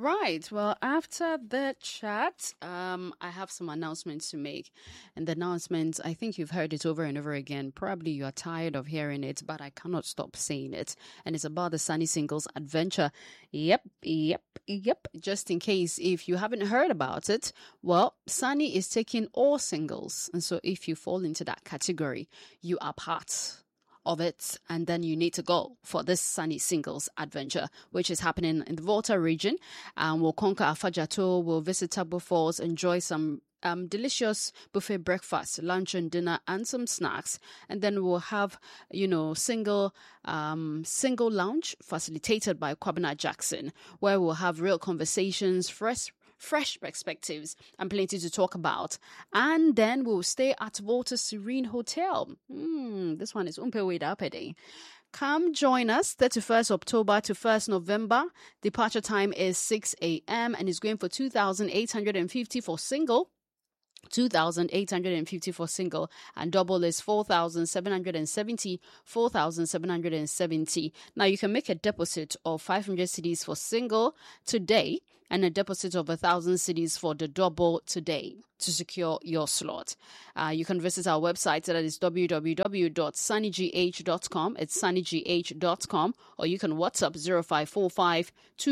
right. Well, after the chat, I have some announcements to make. And the announcements, I think you've heard it over and over again. Probably you are tired of hearing it, but I cannot stop saying it. And it's about the Sunny Singles Adventure. Yep. Just in case if you haven't heard about it, well, Sunny is taking all singles. And so if you fall into that category, you are part of it, and then you need to go for this Sunny Singles Adventure, which is happening in the Volta region. We'll conquer Afajato, we'll visit Tabo Falls, enjoy some delicious buffet breakfast, lunch and dinner, and some snacks. And then we'll have, single lounge facilitated by Kwabena Jackson, where we'll have real conversations, fresh perspectives, and plenty to talk about. And then we'll stay at Volta Serene Hotel. This one is Umpe Apede. Come join us 31st October to 1st November. Departure time is 6 a.m. and it's going for 2,850 for single. 2,850 for single, and double is 4,770. 4,770. Now you can make a deposit of 500 cedis for single today and a deposit of 1,000 cedis for the double today to secure your slot. You can visit our website, that is www.sunnygh.com. It's sunnygh.com, or you can WhatsApp 0545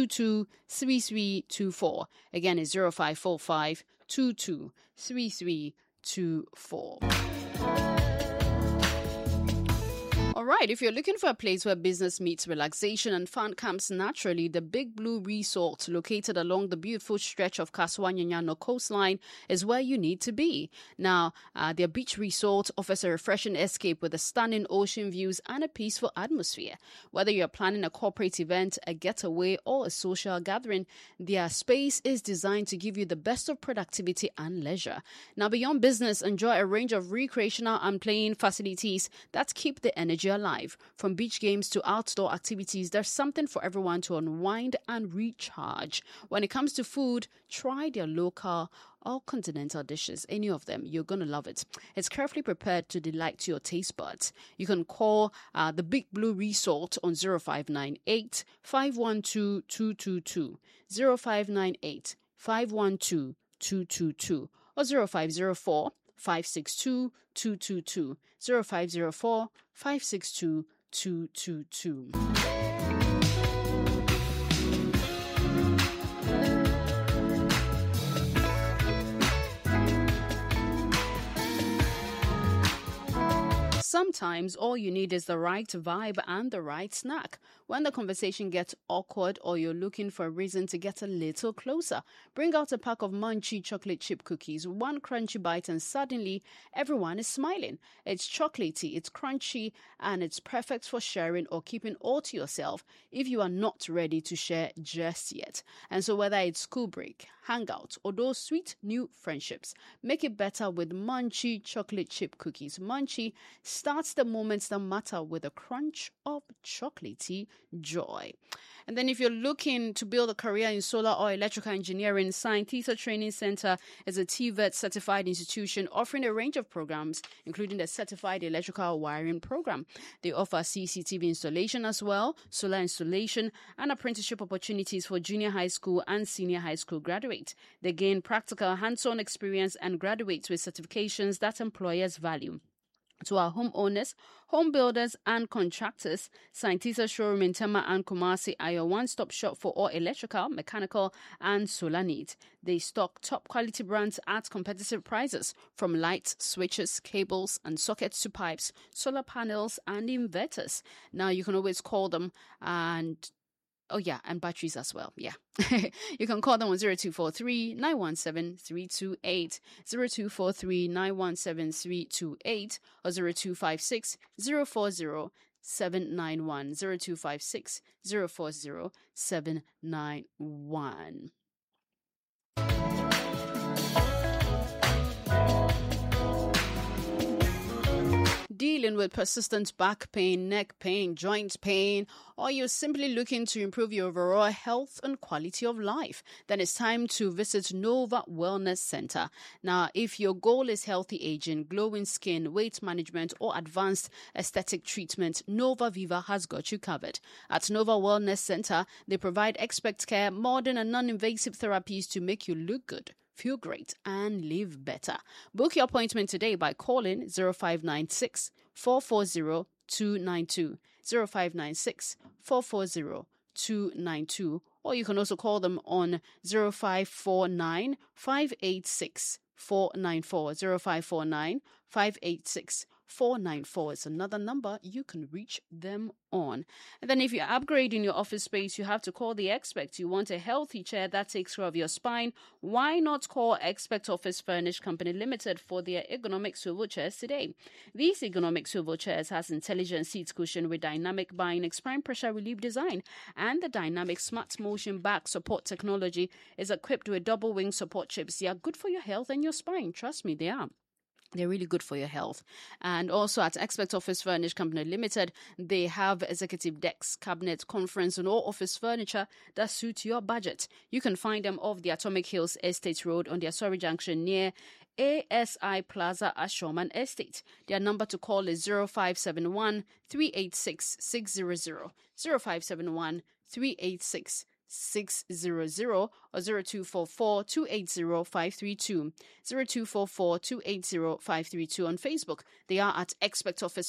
223324. Again, it's 0545 223324. All right, if you're looking for a place where business meets relaxation and fun comes naturally, the Big Blue Resort, located along the beautiful stretch of Kaswa-Nyanyano coastline, is where you need to be. Now, their beach resort offers a refreshing escape with a stunning ocean views and a peaceful atmosphere. Whether you're planning a corporate event, a getaway, or a social gathering, their space is designed to give you the best of productivity and leisure. Now, beyond business, enjoy a range of recreational and playing facilities that keep the energy alive. From beach games to outdoor activities, there's something for everyone to unwind and recharge. When it comes to food, try their local or continental dishes. Any of them, you're going to love it. It's carefully prepared to delight to your taste buds. You can call the Big Blue Resort on 0598 512 222, 0598 512 222, or 0504 562 222, 0504 562 222. Sometimes all you need is the right vibe and the right snack. When the conversation gets awkward or you're looking for a reason to get a little closer, bring out a pack of Munchie chocolate chip cookies, one crunchy bite, and suddenly everyone is smiling. It's chocolatey, it's crunchy, and it's perfect for sharing or keeping all to yourself if you are not ready to share just yet. And so whether it's school break, hangout, or those sweet new friendships, make it better with Munchie chocolate chip cookies. Munchie starts the moments that matter with a crunch of chocolatey joy. And then if you're looking to build a career in solar or electrical engineering, Scientista Training Center is a TVET certified institution offering a range of programs, including the Certified Electrical Wiring Program. They offer CCTV installation as well, solar installation, and apprenticeship opportunities for junior high school and senior high school graduates. They gain practical hands-on experience and graduate with certifications that employers value. To our homeowners, home builders, and contractors, Scientista Showroom in Tema and Kumasi are your one-stop shop for all electrical, mechanical, and solar needs. They stock top-quality brands at competitive prices, from lights, switches, cables, and sockets to pipes, solar panels, and inverters. Now, you can always call them and batteries as well. Yeah. You can call them on 0243 917 328, 0243 917 328, or 0256 040 791, 0256 040 791. dealing with persistent back pain, neck pain, joint pain, or you're simply looking to improve your overall health and quality of life, then it's time to visit Nova Wellness Center. Now, if your goal is healthy aging, glowing skin, weight management, or advanced aesthetic treatment, Nova Viva has got you covered. At Nova Wellness Center, they provide expert care, modern and non-invasive therapies to make you look good, feel great, and live better. Book your appointment today by calling 0596 440 292, 0596 440 292, or you can also call them on 0549 586 494, 0549 586 494 is another number you can reach them on. And then if you're upgrading your office space, you have to call the Expert. You want a healthy chair that takes care of your spine? Why not call Expert Office Furnish Company Limited for their ergonomic swivel chairs today? These ergonomic swivel chairs has intelligent seat cushion with dynamic buying, exprime pressure relief design, and the dynamic smart motion back support technology is equipped with double wing support chips. They are good for your health and your spine. Trust me, they are. They're really good for your health. And also at Expert Office Furnish Company Limited, they have executive desks, cabinets, conference, and all office furniture that suit your budget. You can find them off the Atomic Hills Estate Road on the Asori Junction near ASI Plaza at Showman Estate. Their number to call is 0571 386 600, 0571 386 600 or 0244 280 532, 0244 280 532 on Facebook. They are at Expert Office